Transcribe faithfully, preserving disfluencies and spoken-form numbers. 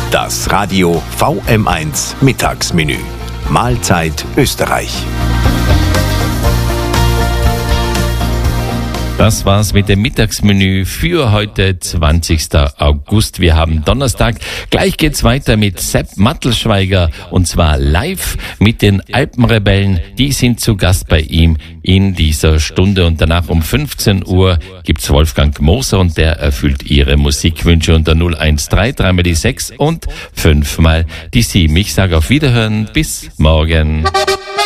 Das Radio V M eins Mittagsmenü. Mahlzeit Österreich. Das war's mit dem Mittagsmenü für heute, zwanzigsten August. Wir haben Donnerstag. Gleich geht's weiter mit Sepp Mattelschweiger und zwar live mit den Alpenrebellen. Die sind zu Gast bei ihm in dieser Stunde und danach um fünfzehn Uhr gibt's Wolfgang Moser und der erfüllt Ihre Musikwünsche unter null eins drei, dreimal die sechs und fünfmal die sieben. Ich sage auf Wiederhören, bis morgen.